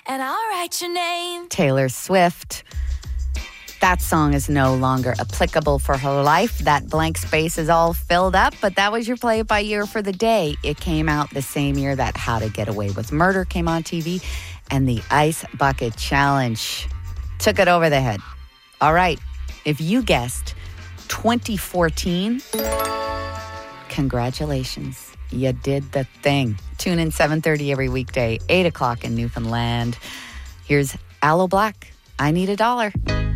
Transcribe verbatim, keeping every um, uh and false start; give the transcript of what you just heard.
and I'll write your name. Taylor Swift. That song is no longer applicable for her life. That blank space is all filled up, but that was your play-by-year for the day. It came out the same year that How to Get Away with Murder came on T V, and the Ice Bucket Challenge took it over the head. All right, if you guessed twenty fourteen, congratulations. You did the thing. Tune in seven thirty every weekday, eight o'clock in Newfoundland. Here's Aloe Black, I Need a Dollar.